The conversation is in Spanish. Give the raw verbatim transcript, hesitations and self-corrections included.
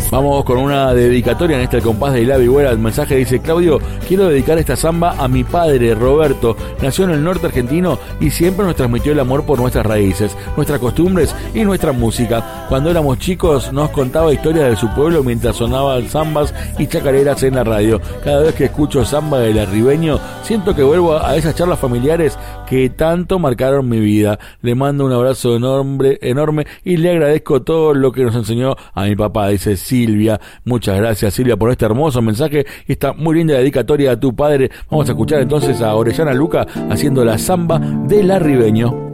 Vamos con una dedicatoria en este El Compás de Hilá Vigüera. El mensaje dice: Claudio, quiero dedicar esta samba a mi padre, Roberto. Nació en el norte argentino y siempre nos transmitió el amor por nuestras raíces, nuestras costumbres y nuestra música. Cuando éramos chicos nos contaba historias de su pueblo mientras sonaban zambas y chacareras en la radio. Cada vez que escucho samba del arribeño, siento que vuelvo a esas charlas familiares que tanto marcaron mi vida. Le mando un abrazo enorme, enorme y le agradezco todo lo que nos enseñó a mi papá, dice Silvia. Muchas gracias, Silvia, por este hermoso mensaje y esta muy linda dedicatoria a tu padre. Vamos a escuchar entonces a Orellana Luca haciendo la samba del arribeño.